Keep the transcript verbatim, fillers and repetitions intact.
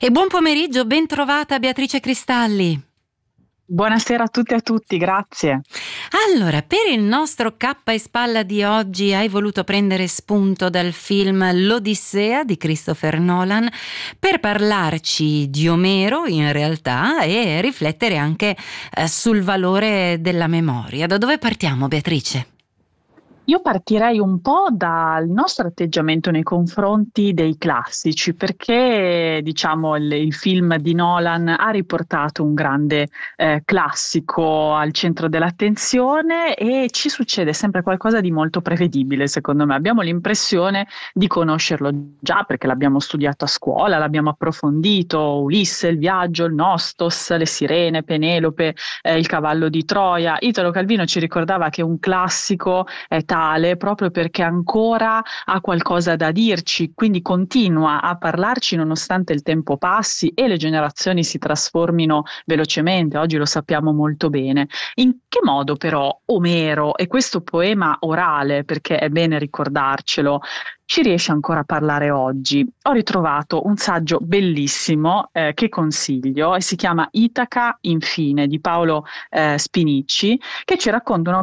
E buon pomeriggio, ben trovata Beatrice Cristalli. Buonasera a tutte e a tutti, grazie. Allora, per il nostro cappa e spalla di oggi hai voluto prendere spunto dal film L'Odissea di Christopher Nolan per parlarci di Omero in realtà e riflettere anche eh, sul valore della memoria. Da dove partiamo, Beatrice? Io partirei un po' dal nostro atteggiamento nei confronti dei classici, perché diciamo il, il film di Nolan ha riportato un grande eh, classico al centro dell'attenzione e ci succede sempre qualcosa di molto prevedibile, secondo me. Abbiamo l'impressione di conoscerlo già perché l'abbiamo studiato a scuola, l'abbiamo approfondito, Ulisse, il viaggio, il Nostos, le sirene, Penelope, eh, il cavallo di Troia. Italo Calvino ci ricordava che un classico è tale proprio perché ancora ha qualcosa da dirci, quindi continua a parlarci nonostante il tempo passi e le generazioni si trasformino velocemente, oggi lo sappiamo molto bene. In che modo però Omero e questo poema orale, perché è bene ricordarcelo, ci riesce ancora a parlare oggi? Ho ritrovato un saggio bellissimo eh, che consiglio e si chiama Itaca infine di Paolo eh, Spinicci, che ci racconta una